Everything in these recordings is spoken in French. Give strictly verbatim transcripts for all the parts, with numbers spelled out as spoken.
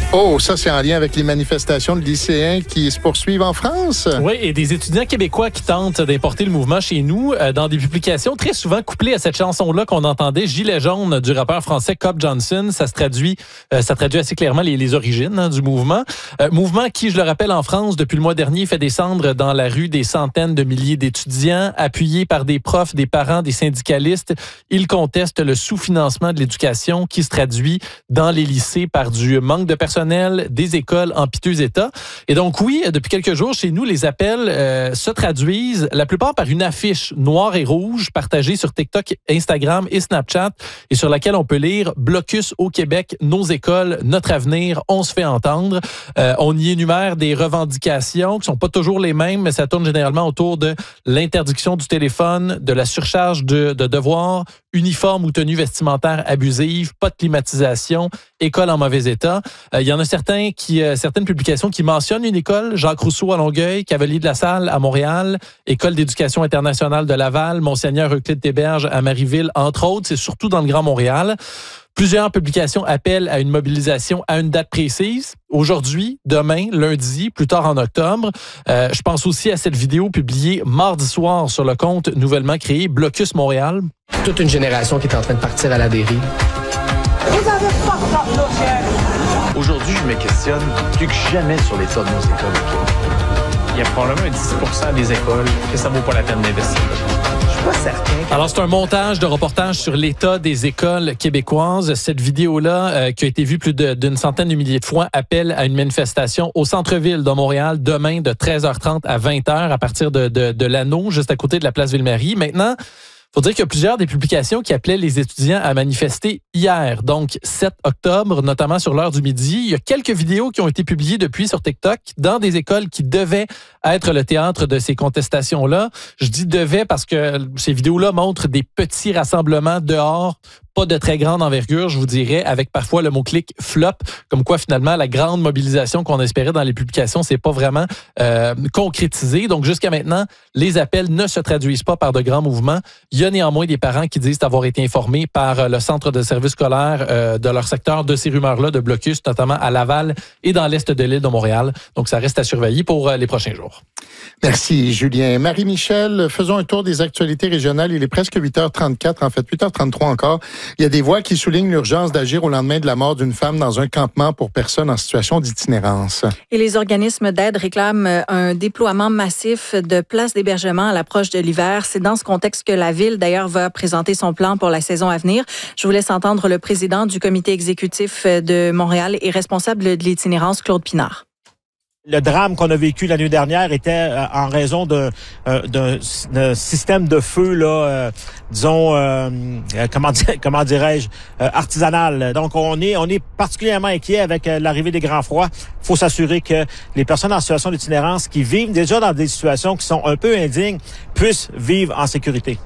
Oh, ça, c'est en lien avec les manifestations de lycéens qui se poursuivent en France? Oui, et des étudiants québécois qui tentent d'importer le mouvement chez nous euh, dans des publications très souvent couplées à cette chanson-là qu'on entendait, Gilet jaune du rappeur français Cobb Johnson. Ça se traduit, euh, ça traduit assez clairement les, les origines hein, du mouvement. Euh, mouvement qui, je le rappelle, en France, depuis le mois dernier, fait descendre dans la rue des centaines de milliers d'étudiants, appuyés par des profs, des parents, des syndicalistes. Ils contestent le sous-financement de l'éducation qui se traduit dans les lycées par du manque de personnel, des écoles en piteux état. Et donc, oui, depuis quelques jours, chez nous, les appels euh, se traduisent la plupart par une affiche noire et rouge partagée sur TikTok, Instagram et Snapchat et sur laquelle on peut lire « Blocus au Québec, nos écoles, notre avenir, on se fait entendre euh, ». On y énumère des revendications qui sont pas toujours les mêmes, mais ça tourne généralement autour de l'interdiction du téléphone, de la surcharge de, de devoirs, uniforme ou tenue vestimentaire abusive, pas de climatisation, école en mauvais état. Il euh, y en a certains qui, euh, certaines publications qui mentionnent une école, Jacques Rousseau à Longueuil, Cavalier de la Salle à Montréal, École d'éducation internationale de Laval, Monseigneur Euclide-Théberge à Marieville, entre autres. C'est surtout dans le Grand Montréal. Plusieurs publications appellent à une mobilisation à une date précise. Aujourd'hui, demain, lundi, plus tard en octobre. Euh, je pense aussi à cette vidéo publiée mardi soir sur le compte nouvellement créé Blocus Montréal. Toute une génération qui est en train de partir à la dérive. Vous avez pas de logique. Aujourd'hui, je me questionne plus que jamais sur l'état de nos écoles. Il y a probablement un dix pour cent des écoles que ça vaut pas la peine d'investir. Je suis pas certain. Alors, c'est un montage de reportage sur l'état des écoles québécoises. Cette vidéo-là, euh, qui a été vue plus de, d'une centaine de milliers de fois, appelle à une manifestation au centre-ville de Montréal demain de treize heures trente à vingt heures à partir de, de, de l'anneau, juste à côté de la place Ville-Marie. Maintenant, il faut dire qu'il y a plusieurs des publications qui appelaient les étudiants à manifester hier, donc sept octobre, notamment sur l'heure du midi. Il y a quelques vidéos qui ont été publiées depuis sur TikTok dans des écoles qui devaient être le théâtre de ces contestations-là. Je dis devaient parce que ces vidéos-là montrent des petits rassemblements dehors, pas de très grande envergure, je vous dirais, avec parfois le mot-clic flop, comme quoi finalement la grande mobilisation qu'on espérait dans les publications, c'est pas vraiment euh, concrétisé. Donc jusqu'à maintenant, les appels ne se traduisent pas par de grands mouvements. Il y a néanmoins des parents qui disent avoir été informés par le centre de services scolaires euh, de leur secteur de ces rumeurs-là de blocus, notamment à Laval et dans l'est de l'île de Montréal. Donc ça reste à surveiller pour euh, les prochains jours. Merci Julien. Marie-Michel, faisons un tour des actualités régionales. Il est presque huit heures trente-quatre, en fait huit heures trente-trois encore. Il y a des voix qui soulignent l'urgence d'agir au lendemain de la mort d'une femme dans un campement pour personnes en situation d'itinérance. Et les organismes d'aide réclament un déploiement massif de places d'hébergement à l'approche de l'hiver. C'est dans ce contexte que la Ville, d'ailleurs, va présenter son plan pour la saison à venir. Je vous laisse entendre le président du comité exécutif de Montréal et responsable de l'itinérance, Claude Pinard. Le drame qu'on a vécu la nuit dernière était euh, en raison d'un, euh, d'un, d'un système de feu, là, euh, disons, euh, euh, comment, comment dirais-je, euh, artisanal. Donc, on est, on est particulièrement inquiet avec euh, l'arrivée des grands froids. Il faut s'assurer que les personnes en situation d'itinérance qui vivent déjà dans des situations qui sont un peu indignes puissent vivre en sécurité.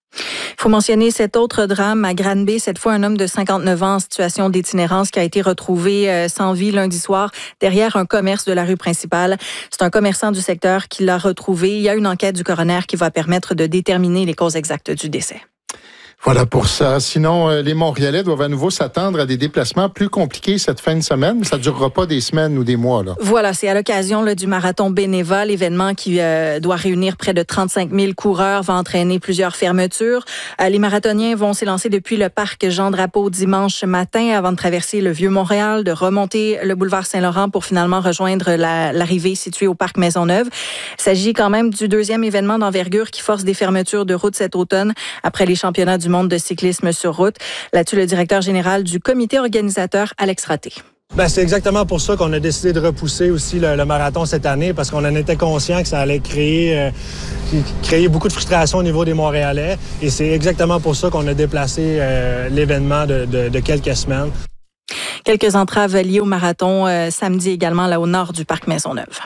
Il faut mentionner cet autre drame à Granby, cette fois un homme de cinquante-neuf ans en situation d'itinérance qui a été retrouvé sans vie lundi soir derrière un commerce de la rue principale. C'est un commerçant du secteur qui l'a retrouvé. Il y a une enquête du coroner qui va permettre de déterminer les causes exactes du décès. Voilà pour ça. Sinon, euh, les Montréalais doivent à nouveau s'attendre à des déplacements plus compliqués cette fin de semaine. Ça ne durera pas des semaines ou des mois, là. Voilà, c'est à l'occasion là, du marathon Beneva, l'événement qui euh, doit réunir près de trente-cinq mille coureurs, va entraîner plusieurs fermetures. Euh, les marathoniens vont s'élancer depuis le parc Jean-Drapeau dimanche matin avant de traverser le Vieux-Montréal, de remonter le boulevard Saint-Laurent pour finalement rejoindre la, l'arrivée située au parc Maisonneuve. Il s'agit quand même du deuxième événement d'envergure qui force des fermetures de route cet automne après les championnats du monde de cyclisme sur route. Là-dessus, le directeur général du comité organisateur, Alex Raté. Ben, c'est exactement pour ça qu'on a décidé de repousser aussi le, le marathon cette année, parce qu'on en était conscient que ça allait créer, euh, créer beaucoup de frustration au niveau des Montréalais. Et c'est exactement pour ça qu'on a déplacé euh, l'événement de, de, de quelques semaines. Quelques entraves liées au marathon euh, samedi également là au nord du parc Maisonneuve.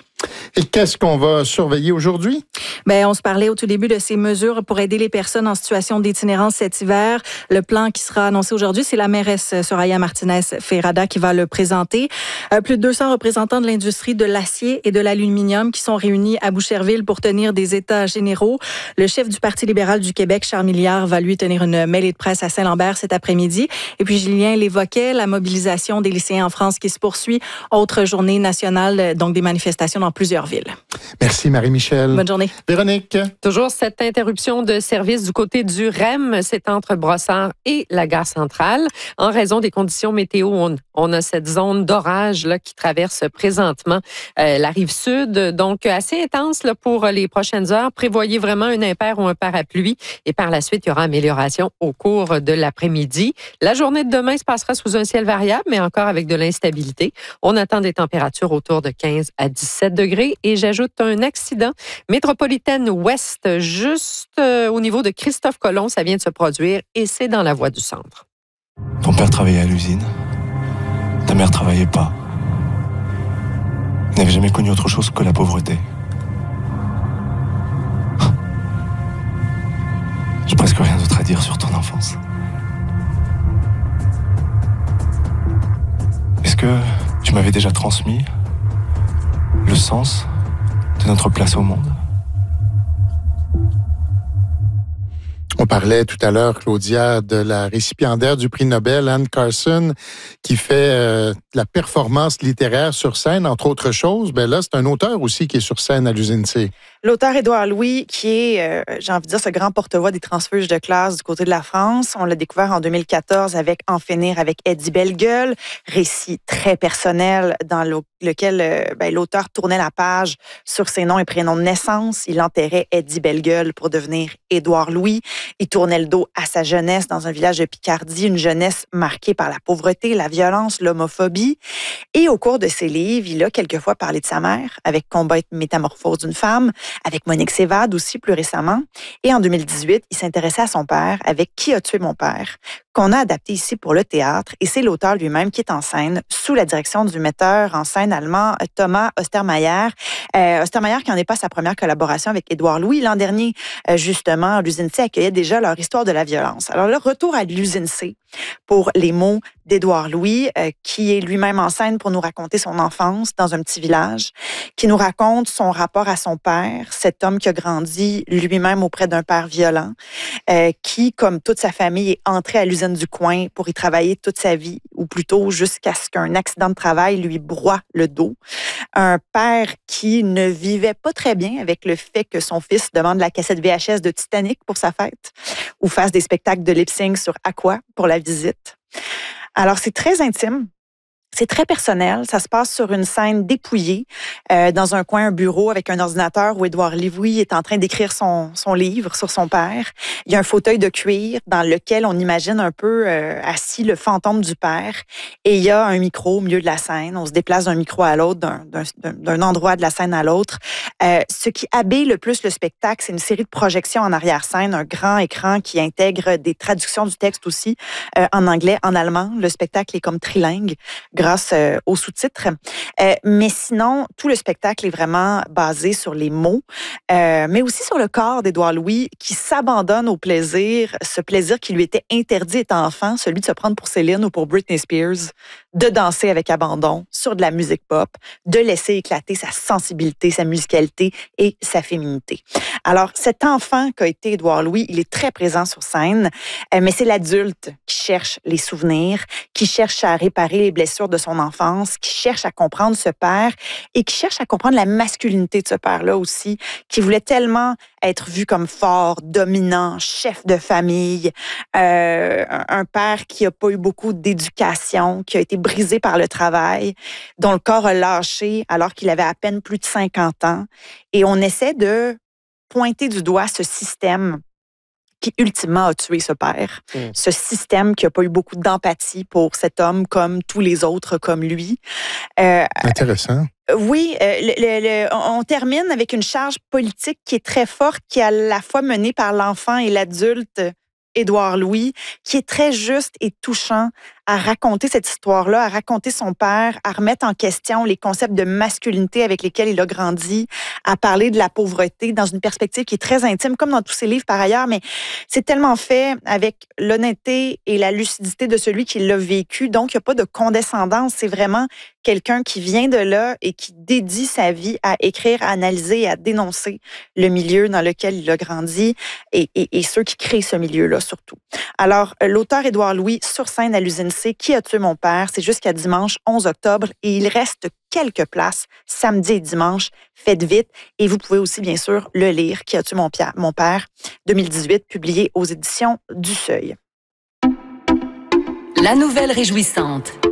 Et qu'est-ce qu'on va surveiller aujourd'hui? Bien, on se parlait au tout début de ces mesures pour aider les personnes en situation d'itinérance cet hiver. Le plan qui sera annoncé aujourd'hui, c'est la mairesse Soraya Martinez-Ferrada qui va le présenter. Euh, plus de deux cents représentants de l'industrie de l'acier et de l'aluminium qui sont réunis à Boucherville pour tenir des états généraux. Le chef du Parti libéral du Québec, Charles Milliard, va lui tenir une mêlée de presse à Saint-Lambert cet après-midi. Et puis, Julien l'évoquait, la mobilisation des lycéens en France qui se poursuit. Autre journée nationale, donc des manifestations dans plusieurs villes. Merci Marie-Michel. Bonne journée. Véronique. Toujours cette interruption de service du côté du R E M, c'est entre Brossard et la gare centrale. En raison des conditions météo, on, on a cette zone d'orage là, qui traverse présentement euh, la rive sud. Donc, assez intense là, pour les prochaines heures. Prévoyez vraiment un impair ou un parapluie. Et par la suite, il y aura amélioration au cours de l'après-midi. La journée de demain se passera sous un ciel variable, mais encore avec de l'instabilité. On attend des températures autour de quinze à dix-sept degrés. Et j'ajoute un accident métropolitaine ouest, juste euh, au niveau de Christophe Colomb. Ça vient de se produire et c'est dans la voie du centre. Ton père travaillait à l'usine. Ta mère travaillait pas. Il n'avait jamais connu autre chose que la pauvreté. J'ai presque rien d'autre à dire sur ton enfance. Est-ce que tu m'avais déjà transmis le sens de notre place au monde? On parlait tout à l'heure, Claudia, de la récipiendaire du prix Nobel, Anne Carson, qui fait euh, la performance littéraire sur scène, entre autres choses. Ben là, c'est un auteur aussi qui est sur scène à l'Usine C. L'auteur Édouard Louis, qui est, euh, j'ai envie de dire, ce grand porte-voix des transfuges de classe du côté de la France. On l'a découvert en deux mille quatorze avec En finir avec Eddie Bellegueule, récit très personnel dans le, lequel euh, ben, l'auteur tournait la page sur ses noms et prénoms de naissance. Il enterrait Eddie Bellegueule pour devenir Édouard Louis. Il tournait le dos à sa jeunesse dans un village de Picardie, une jeunesse marquée par la pauvreté, la violence, l'homophobie. Et au cours de ses livres, il a quelquefois parlé de sa mère, avec Combat et métamorphose d'une femme, avec Monique Sévade aussi plus récemment. Et en deux mille dix-huit, il s'intéressait à son père avec Qui a tué mon père, qu'on a adapté ici pour le théâtre. Et c'est l'auteur lui-même qui est en scène sous la direction du metteur en scène allemand Thomas Ostermayer. Euh, Ostermayer qui n'en est pas sa première collaboration avec Édouard Louis. L'an dernier, euh, justement, l'Usine C accueillait déjà leur histoire de la violence. Alors le retour à l'Usine C pour les mots d'Édouard Louis, euh, qui est lui-même en scène pour nous raconter son enfance dans un petit village, qui nous raconte son rapport à son père, cet homme qui a grandi lui-même auprès d'un père violent, euh, qui, comme toute sa famille, est entré à l'usine du coin pour y travailler toute sa vie, ou plutôt jusqu'à ce qu'un accident de travail lui broie le dos. Un père qui ne vivait pas très bien avec le fait que son fils demande la cassette V H S de Titanic pour sa fête, ou fasse des spectacles de lip-sync sur Aqua pour la visite. Alors, c'est très intime. C'est très personnel. Ça se passe sur une scène dépouillée, euh, dans un coin, un bureau avec un ordinateur où Édouard Louis est en train d'écrire son, son livre sur son père. Il y a un fauteuil de cuir dans lequel on imagine un peu euh, assis le fantôme du père. Et il y a un micro au milieu de la scène. On se déplace d'un micro à l'autre, d'un, d'un, d'un endroit de la scène à l'autre. Euh, ce qui habille le plus le spectacle, c'est une série de projections en arrière-scène, un grand écran qui intègre des traductions du texte aussi, euh, en anglais, en allemand. Le spectacle est comme trilingue, grâce euh, aux sous-titres. Euh, mais sinon, tout le spectacle est vraiment basé sur les mots, euh, mais aussi sur le corps d'Édouard Louis qui s'abandonne au plaisir, ce plaisir qui lui était interdit étant enfant, celui de se prendre pour Céline ou pour Britney Spears, de danser avec abandon sur de la musique pop, de laisser éclater sa sensibilité, sa musicalité et sa féminité. Alors, cet enfant qu'a été Édouard Louis, il est très présent sur scène, euh, mais c'est l'adulte qui cherche les souvenirs, qui cherche à réparer les blessures de son enfance, qui cherche à comprendre ce père et qui cherche à comprendre la masculinité de ce père-là aussi, qui voulait tellement être vu comme fort, dominant, chef de famille, euh, un père qui n'a pas eu beaucoup d'éducation, qui a été brisé par le travail, dont le corps a lâché alors qu'il avait à peine plus de cinquante ans. Et on essaie de pointer du doigt ce système qui ultimement a tué ce père. Mmh. Ce système qui n'a pas eu beaucoup d'empathie pour cet homme comme tous les autres comme lui. Euh, Intéressant. Oui, euh, le, le, le, on termine avec une charge politique qui est très forte, qui est à la fois menée par l'enfant et l'adulte Édouard Louis, qui est très juste et touchant à raconter cette histoire-là, à raconter son père, à remettre en question les concepts de masculinité avec lesquels il a grandi, à parler de la pauvreté dans une perspective qui est très intime, comme dans tous ses livres par ailleurs, mais c'est tellement fait avec l'honnêteté et la lucidité de celui qui l'a vécu. Donc, il n'y a pas de condescendance. C'est vraiment quelqu'un qui vient de là et qui dédie sa vie à écrire, à analyser et à dénoncer le milieu dans lequel il a grandi et, et, et ceux qui créent ce milieu-là surtout. Alors, l'auteur Édouard Louis sur scène à l'Usine C, Qui a tué mon père? C'est jusqu'à dimanche onze octobre et il reste quelques places samedi et dimanche. Faites vite et vous pouvez aussi bien sûr le lire, Qui a tué mon, pia- mon père, deux mille dix-huit, publié aux éditions du Seuil. La nouvelle réjouissante.